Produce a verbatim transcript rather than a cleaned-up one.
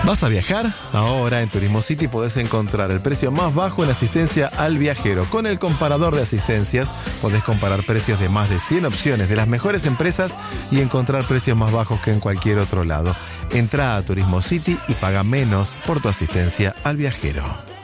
¿Vas a viajar? Ahora en Turismo City podés encontrar el precio más bajo en asistencia al viajero. Con el comparador de asistencias podés comparar precios de más de cien opciones de las mejores empresas y encontrar precios más bajos que en cualquier otro lado. Entrá a Turismo City y paga menos por tu asistencia al viajero.